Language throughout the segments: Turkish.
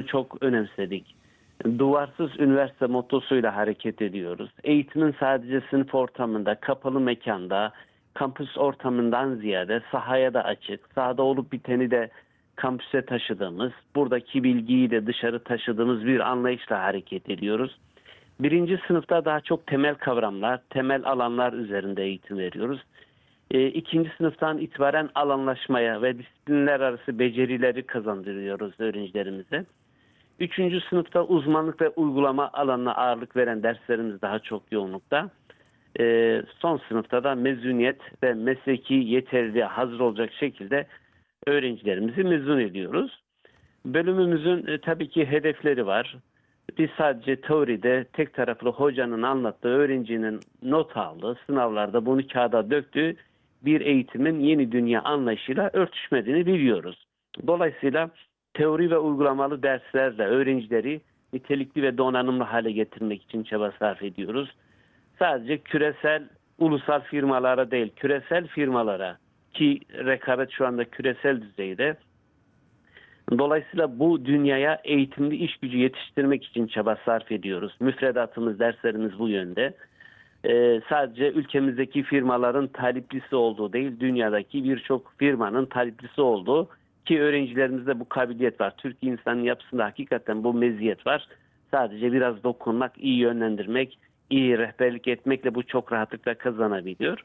çok önemsedik. Duvarsız üniversite mottosuyla hareket ediyoruz. Eğitimin sadece sınıf ortamında, kapalı mekanda, kampüs ortamından ziyade sahaya da açık, sahada olup biteni de kampüse taşıdığımız, buradaki bilgiyi de dışarı taşıdığımız bir anlayışla hareket ediyoruz. Birinci sınıfta daha çok temel kavramlar, temel alanlar üzerinde eğitim veriyoruz. İkinci sınıftan itibaren alanlaşmaya ve disiplinler arası becerileri kazandırıyoruz öğrencilerimize. Üçüncü sınıfta uzmanlık ve uygulama alanına ağırlık veren derslerimiz daha çok yoğunlukta. Son sınıfta da mezuniyet ve mesleki yeterliliğe hazır olacak şekilde öğrencilerimizi mezun ediyoruz. Bölümümüzün tabii ki hedefleri var. Biz sadece teoride tek taraflı hocanın anlattığı, öğrencinin not aldığı, sınavlarda bunu kağıda döktüğü bir eğitimin yeni dünya anlayışıyla örtüşmediğini biliyoruz. Dolayısıyla teori ve uygulamalı derslerle öğrencileri nitelikli ve donanımlı hale getirmek için çaba sarf ediyoruz. Sadece küresel, ulusal firmalara değil, küresel firmalara, ki rekabet şu anda küresel düzeyde. Dolayısıyla bu dünyaya eğitimli iş gücü yetiştirmek için çaba sarf ediyoruz. Müfredatımız, derslerimiz bu yönde. Sadece ülkemizdeki firmaların taliplisi olduğu değil, dünyadaki birçok firmanın taliplisi olduğu, ki öğrencilerimizde bu kabiliyet var. Türk insanın yapısında hakikaten bu meziyet var. Sadece biraz dokunmak, iyi yönlendirmek, iyi rehberlik etmekle bu çok rahatlıkla kazanabiliyor.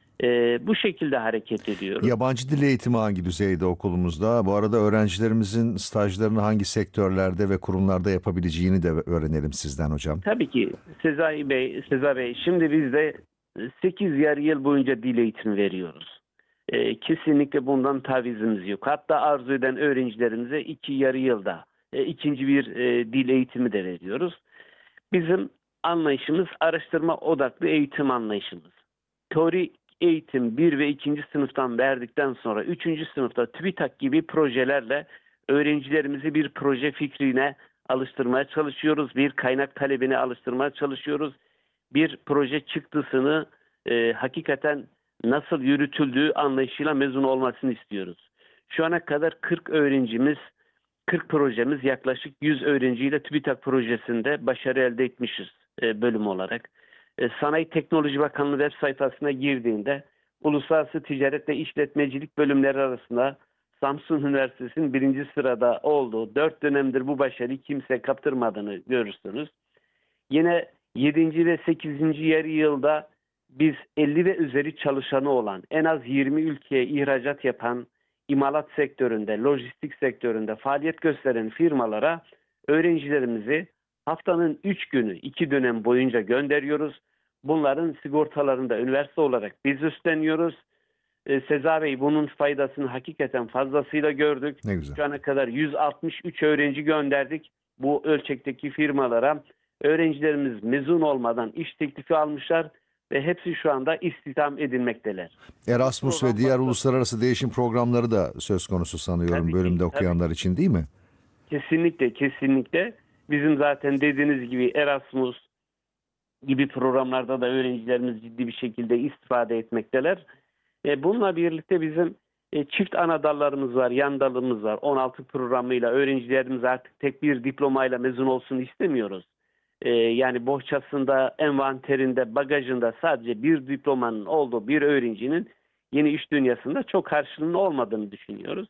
Bu şekilde hareket ediyoruz. Yabancı dil eğitimi hangi düzeyde okulumuzda? Bu arada öğrencilerimizin stajlarını hangi sektörlerde ve kurumlarda yapabileceğini de öğrenelim sizden hocam. Tabii ki Sezai Bey, şimdi biz de 8 yarı yıl boyunca dil eğitimi veriyoruz. Kesinlikle bundan tavizimiz yok. Hatta arzu eden öğrencilerimize 2 yarı yılda ikinci bir dil eğitimi de veriyoruz. Bizim anlayışımız araştırma odaklı eğitim anlayışımız. Teori eğitim 1 ve 2. sınıftan verdikten sonra 3. sınıfta TÜBİTAK gibi projelerle öğrencilerimizi bir proje fikrine alıştırmaya çalışıyoruz. Bir kaynak talebine alıştırmaya çalışıyoruz. Bir proje çıktısını hakikaten nasıl yürütüldüğü anlayışıyla mezun olmasını istiyoruz. Şu ana kadar 40 öğrencimiz, 40 projemiz, yaklaşık 100 öğrenciyle TÜBİTAK projesinde başarı elde etmişiz bölüm olarak. Sanayi Teknoloji Bakanlığı web sayfasına girdiğinde Uluslararası Ticaret ve İşletmecilik bölümleri arasında Samsun Üniversitesi'nin 1. sırada olduğu, 4 dönemdir bu başarıyı kimse kaptırmadığını görürsünüz. Yine 7. ve 8. yarı yılda biz 50 ve üzeri çalışanı olan, en az 20 ülkeye ihracat yapan, imalat sektöründe, lojistik sektöründe faaliyet gösteren firmalara öğrencilerimizi haftanın 3 günü 2 dönem boyunca gönderiyoruz. Bunların sigortalarını da üniversite olarak biz üstleniyoruz. Sezai Bey, bunun faydasını hakikaten fazlasıyla gördük. Ne güzel. Şu ana kadar 163 öğrenci gönderdik bu ölçekteki firmalara. Öğrencilerimiz mezun olmadan iş teklifi almışlar ve hepsi şu anda istihdam edilmekteler. Erasmus ve diğer uluslararası değişim programları da söz konusu sanıyorum Tabii ki, bölümde okuyanlar için, değil mi? Kesinlikle. Bizim zaten dediğiniz gibi Erasmus gibi programlarda da öğrencilerimiz ciddi bir şekilde istifade etmekteler. Bununla birlikte bizim çift ana dallarımız var, yan dalımız var. 16 programıyla öğrencilerimiz artık tek bir diplomayla mezun olsun istemiyoruz. Yani bohçasında, envanterinde, bagajında sadece bir diplomanın olduğu bir öğrencinin yeni iş dünyasında çok karşılığının olmadığını düşünüyoruz.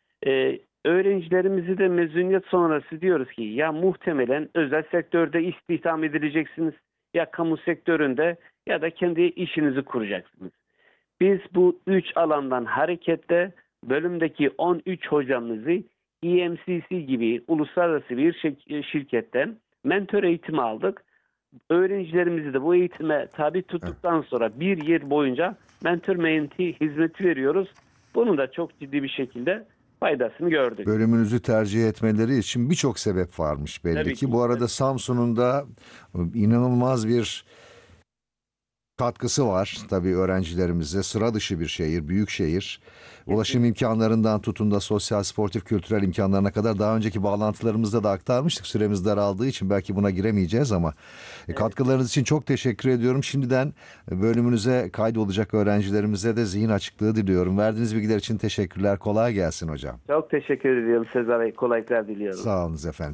Öğrencilerimizi de mezuniyet sonrası diyoruz ki ya muhtemelen özel sektörde istihdam edileceksiniz, ya kamu sektöründe ya da kendi işinizi kuracaksınız. Biz bu 3 alandan hareketle bölümdeki 13 hocamızı EMCC gibi uluslararası bir şirketten mentor eğitimi aldık. Öğrencilerimizi de bu eğitime tabi tuttuktan sonra bir yıl boyunca mentor menti hizmeti veriyoruz. Bunun da çok ciddi bir şekilde faydasını gördük. Bölümünüzü tercih etmeleri için birçok sebep varmış belli Tabii ki. ki. Bu arada Samsun'un da inanılmaz bir katkısı var tabii öğrencilerimize. Sıra dışı bir şehir, büyük şehir. Ulaşım imkanlarından tutun da sosyal, sportif, kültürel imkanlarına kadar daha önceki bağlantılarımızda da aktarmıştık. Süremiz daraldığı için belki buna giremeyeceğiz ama katkılarınız için çok teşekkür ediyorum. Şimdiden bölümünüze kaydolacak öğrencilerimize de zihin açıklığı diliyorum. Verdiğiniz bilgiler için teşekkürler. Kolay gelsin hocam. Çok teşekkür ediyorum Sezai Bey. Kolaylıklar diliyorum. Sağ olun efendim.